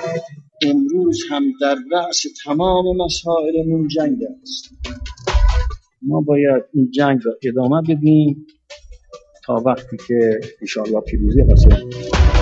امروز هم در رأس تمام مسائلمون جنگ است. ما باید این جنگ را ادامه بدیم تا وقتی که انشاءالله پیروزی حاصل کنیم.